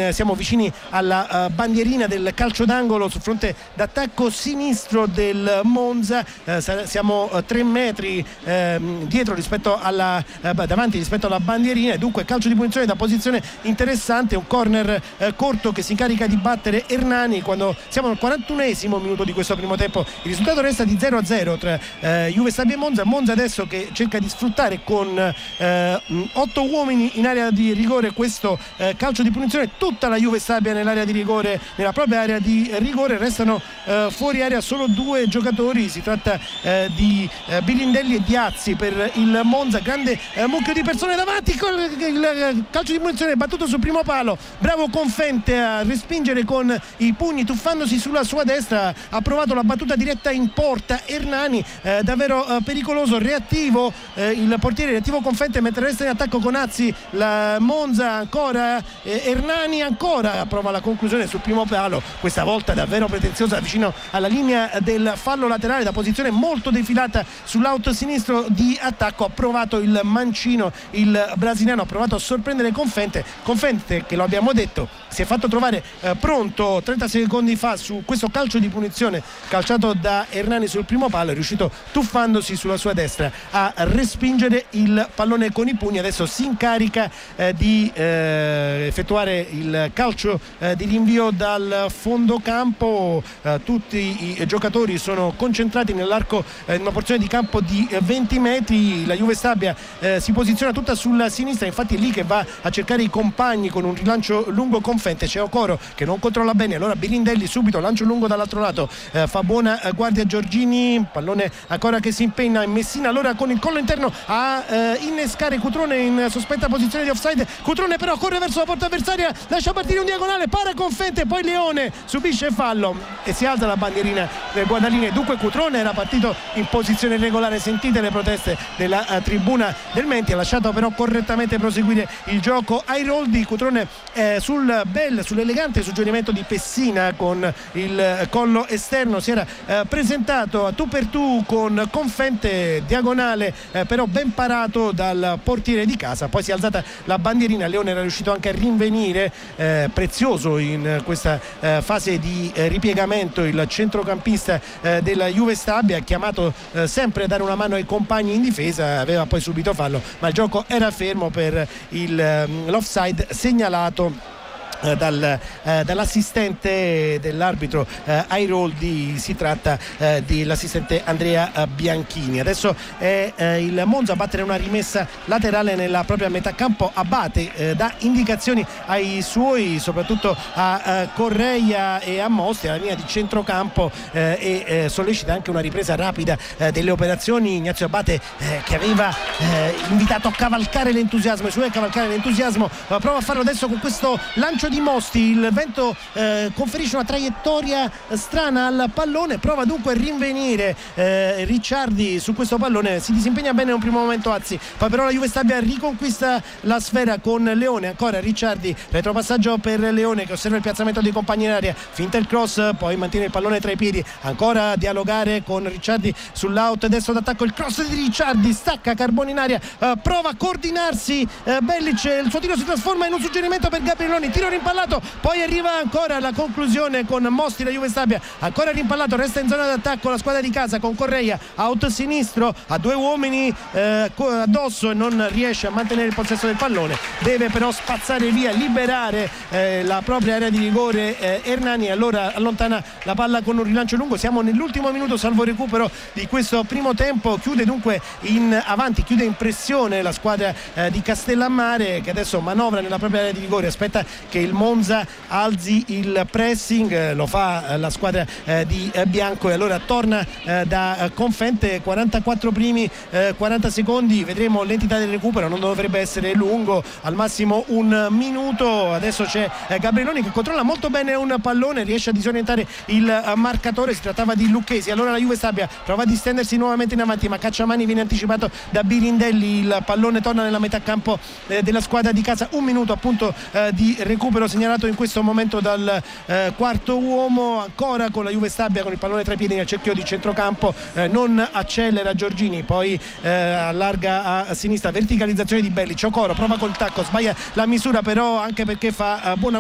siamo vicini alla bandierina del calcio d'angolo sul fronte d'attacco sinistro del Monza. Siamo 3 metri dietro rispetto davanti rispetto alla bandierina, e dunque calcio di punizione da posizione interessante, un corner corto che si incarica di battere Hernani quando siamo al 41esimo minuto di questo primo tempo. Il risultato resta di 0-0 tra Juve Stabia e Monza adesso che cerca di sfruttare con 8 uomini in area di rigore questo calcio di punizione. Tutta la Juve Stabia nell'area di rigore, nella propria area di rigore, restano fuori area solo 2 giocatori, si tratta di Birindelli e Diazzi per il Monza. Grande mucchio di persone davanti, con il calcio di punizione battuto sul primo palo, bravo Confente a respingere con i pugni tuffandosi sulla sua destra, ha provato la battuta diretta in porta Hernani, davvero pericoloso, reattivo il portiere, reattivo Confente, mentre resta in attacco Conazzi. La Monza ancora, Hernani ancora prova la conclusione sul primo palo, questa volta davvero pretenziosa vicino alla linea del fallo laterale, da posizione molto defilata sull'out sinistro di attacco. Ha provato il mancino, il brasiliano ha provato a sorprendere Confente che, lo abbiamo detto, si è fatto trovare pronto 30 secondi fa su questo calcio di punizione calciato da Hernani sul primo palo, è riuscito tuffandosi sulla sua destra a respingere il pallone con i pugni. Adesso si incarica di effettuare il calcio di rinvio dal fondo campo. Tutti i giocatori sono concentrati nell'arco in una porzione di campo di 20 metri. La Juve Stabia si posiziona tutta sulla sinistra, infatti è lì che va a cercare i compagni con un rilancio lungo Confente. C'è Okoro che non controlla bene, allora Birindelli subito lancio lungo dall'altro lato, fa buona guardia Giorgini, pallone ancora che si impegna in Messina, allora con il collo interno a innescare Cutrone in sospetta posizione di offside. Cutrone però corre verso la porta avversaria, lascia partire un diagonale, para Confente, poi Leone subisce fallo e si alza la bandierina del guardalinee. Dunque Cutrone era partito in posizione irregolare, sentite le proteste della tribuna del Menti, ha lasciato però correttamente proseguire il gioco ai roll di Cutrone sull'elegante suggerimento di Pessina con il collo esterno, si era presentato a tu per tu con Confente, diagonale però ben parato dal portiere di casa, poi si è alzata la bandierina. Leone era riuscito anche a rinvenire, prezioso in questa fase di ripiegamento, il centrocampista della Juve Stabia, chiamato sempre a dare una mano ai compagni in difesa, aveva poi subito fallo ma il gioco era fermo per l'offside segnalato dall'assistente dell'arbitro Airoldi. Si tratta dell'assistente Andrea Bianchini. Adesso è il Monza a battere una rimessa laterale nella propria metà campo. Abate dà indicazioni ai suoi, soprattutto a Correia e a Mosti alla linea di centrocampo, e sollecita anche una ripresa rapida delle operazioni. Ignazio Abate che aveva invitato a cavalcare l'entusiasmo, prova a farlo adesso con questo lancio di Mosti. Il vento conferisce una traiettoria strana al pallone, prova dunque a rinvenire Ricciardi su questo pallone, si disimpegna bene in un primo momento Azzi, poi però la Juve Stabia riconquista la sfera con Leone, ancora Ricciardi, retropassaggio per Leone che osserva il piazzamento dei compagni in area, finta il cross, poi mantiene il pallone tra i piedi, ancora a dialogare con Ricciardi sull'out destro d'attacco, il cross di Ricciardi, stacca Carboni in aria, prova a coordinarsi Bellic, il suo tiro si trasforma in un suggerimento per Gabrieloni, tiro rimpallato, poi arriva ancora la conclusione con Mosti, la Juve Stabia ancora rimpallato, resta in zona d'attacco la squadra di casa con Correia out sinistro, a 2 uomini addosso e non riesce a mantenere il possesso del pallone, deve però spazzare via, liberare la propria area di rigore Hernani, allora allontana la palla con un rilancio lungo. Siamo nell'ultimo minuto salvo recupero di questo primo tempo, chiude dunque in avanti, chiude in pressione la squadra di Castellammare che adesso manovra nella propria area di rigore, aspetta che il Monza alzi il pressing, lo fa la squadra di Bianco e allora torna da Confente, 44 primi 40 secondi, vedremo l'entità del recupero, non dovrebbe essere lungo, al massimo un minuto. Adesso c'è Gabrieloni che controlla molto bene un pallone, riesce a disorientare il marcatore, si trattava di Lucchesi, allora la Juve Stabia prova a distendersi nuovamente in avanti ma Cacciamani viene anticipato da Birindelli, il pallone torna nella metà campo della squadra di casa, un minuto appunto di recupero segnalato in questo momento dal quarto uomo, ancora con la Juve Stabia con il pallone tra i piedi nel cerchio di centrocampo, non accelera Giorgini, poi allarga a sinistra, verticalizzazione di Bellic, Okoro prova col tacco, sbaglia la misura però anche perché fa buona